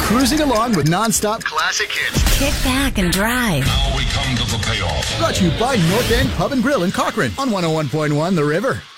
cruising along with non-stop classic hits. Kick back and drive. Now we come to the payoff. Brought to you by North End Pub and Grill in Cochrane on 101.1 The River.